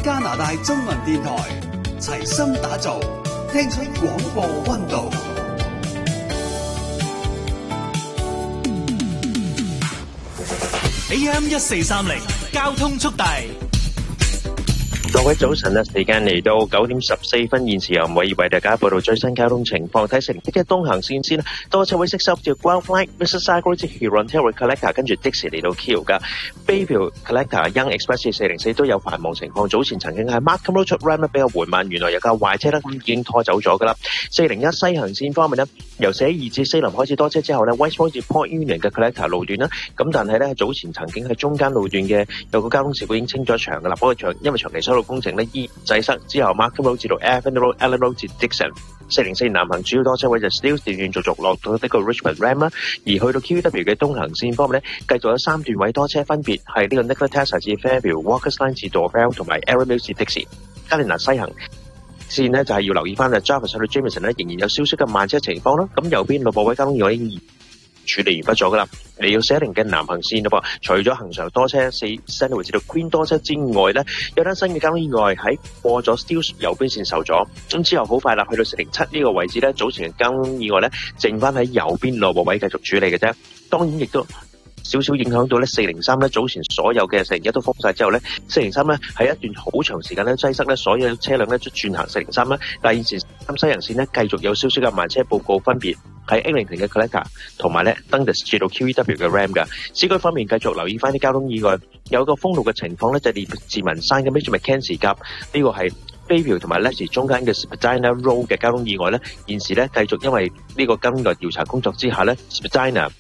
加拿大中文電台，齊心打造，聽出廣播溫度。AM 1430交通速遞。 各位早晨啊，時間嚟到9:14，現時由偉為大家報道最新交通情況。睇成績嘅東行線先，多車位識收照 Ground Flight Mississauga 至 Hurontario Collector， 跟住的士嚟到 Q 噶 Bayview Collector Young Express 404都有繁忙情況。早前曾經喺 Markham Road 出 Ram 比較緩慢，原來有架壞車咧，咁已經拖走咗噶啦。401西行線方面呢，由42至4林開始多車之後呢 West Point 至 Port Union 嘅 Collector 路段啦，咁但係呢，早前曾經喺中間路段嘅有個交通事故已經清咗場噶啦，不過因為長期修路工程呢，依擠塞之後 Markham Road 至到 Avenue Road、Allen Road 至 Dixon。404南行主要多車位就 Steeles 段續續落到呢個 Richmond Ram 啦，而去到 QW 嘅東行線方面呢，繼續有3段位多車，分別係呢個 Nicola Tesla 至 Fairview、Walkers Line 至 Dorval 同埋 Arrow Mills 至 Dixie。加連拿西行線呢，就係要留意翻啊 Jarvis 去到 Jameson 呢，仍然有少少嘅慢車情況啦。咁右邊路部位交通意外已經處理完畢咗噶啦，嚟到410嘅南行線咯噃，除咗恒常多車4 Sandwich 至到 Queen 多車之外呢，有單新嘅交通意外喺過咗 Steeles 右邊線受阻，咁之後好快啦，去到407呢個位置呢，早前嘅交通意外呢，剩翻喺右邊路部位繼續處理嘅啫，當然亦都少少影響到咧403咧，早前所有嘅401都封晒之後咧，403咧喺一段好長時間咧擠塞咧，所有車輛咧都轉行403啦。但係現時西行線咧繼續有少少嘅慢車報告，分別喺 Eglinton 嘅 Collector 同埋咧 Dundas 至到 QEW 嘅 Ram 㗎。市區方面繼續留意翻啲交通意外，有個封路嘅情況咧，就係連自文山嘅 Major Mackenzie 夾呢個係Bayview 同埋 Leslie 中間嘅 Spadina Road 嘅交通意外咧，現時咧繼續因為呢個交通意外調查工作之下咧 Spadina